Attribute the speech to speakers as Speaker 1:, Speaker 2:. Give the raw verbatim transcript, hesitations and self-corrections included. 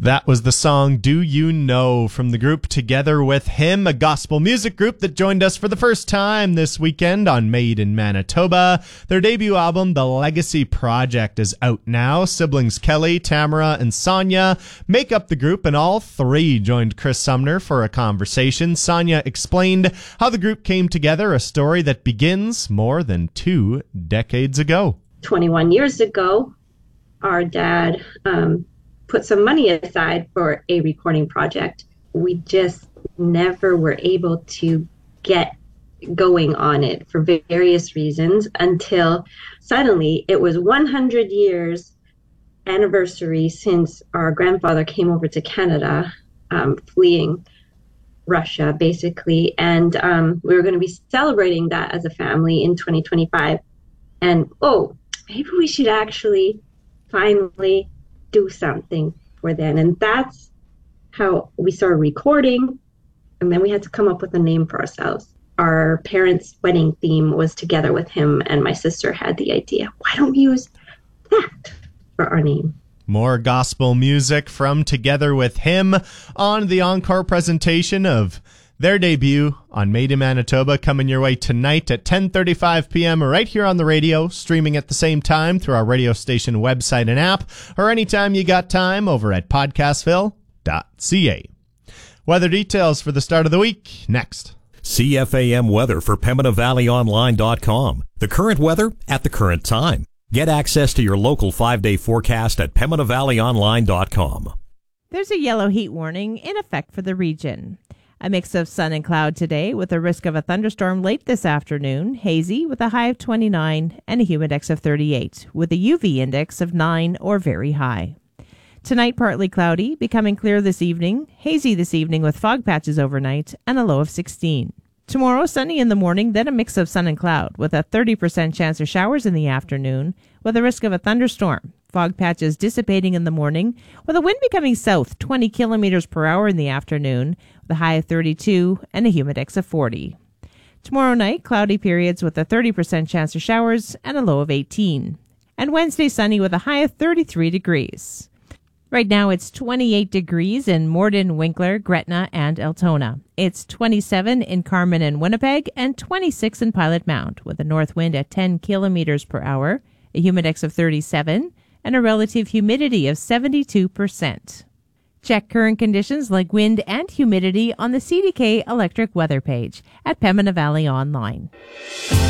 Speaker 1: That was the song Do You Know from the group Together With Him, a gospel music group that joined us for the first time this weekend on Made in Manitoba. Their debut album, The Legacy Project, is out now. Siblings Kelly, Tamara, and Sonia make up the group, and all three joined Chris Sumner for a conversation. Sonia explained how the group came together, a story that begins more than two decades ago.
Speaker 2: twenty-one years ago, our dad um, put some money aside for a recording project. We just never were able to get going on it for various reasons until suddenly it was one hundred years anniversary since our grandfather came over to Canada, um, fleeing Russia, basically. And um, we were going to be celebrating that as a family in twenty twenty-five. And, oh, maybe we should actually finally do something for then. And that's how we started recording. And then we had to come up with a name for ourselves. Our parents' wedding theme was Together With Him, and my sister had the idea, why don't we use that for our name?
Speaker 1: More gospel music from Together With Him on the encore presentation of their debut on Made in Manitoba, coming your way tonight at ten thirty-five p.m. right here on the radio, streaming at the same time through our radio station website and app, or anytime you got time over at podcastville dot c a. Weather details for the start of the week, next.
Speaker 3: C F A M weather for Pembina Valley Online dot com. The current weather at the current time. Get access to your local five-day forecast at Pembina Valley Online dot com.
Speaker 4: There's a yellow heat warning in effect for the region. A mix of sun and cloud today with a risk of a thunderstorm late this afternoon, hazy with a high of twenty-nine and a humidex of thirty-eight, with a U V index of nine or very high. Tonight, partly cloudy, becoming clear this evening, hazy this evening with fog patches overnight, and a low of sixteen. Tomorrow, sunny in the morning, then a mix of sun and cloud, with a thirty percent chance of showers in the afternoon, with a risk of a thunderstorm. Fog patches dissipating in the morning, with a wind becoming south twenty kilometers per hour in the afternoon, with a high of thirty-two and a humidex of forty. Tomorrow night, cloudy periods with a thirty percent chance of showers and a low of eighteen. And Wednesday, sunny with a high of thirty-three degrees. Right now, it's twenty-eight degrees in Morden, Winkler, Gretna, and Altona. It's twenty-seven in Carman and Winnipeg, and twenty-six in Pilot Mound, with a north wind at ten kilometers per hour, a humidex of thirty-seven, and a relative humidity of seventy-two percent. Check current conditions like wind and humidity on the C D K Electric Weather page at Pembina Valley Online.